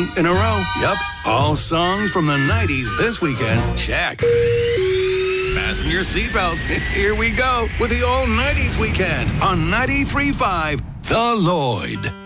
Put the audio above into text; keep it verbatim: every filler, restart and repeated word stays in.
three in a row. Yep, all songs from the nineties this weekend. Check. Fasten your seatbelt. Here we go with the all nineties weekend on ninety-three point five The Lloyd.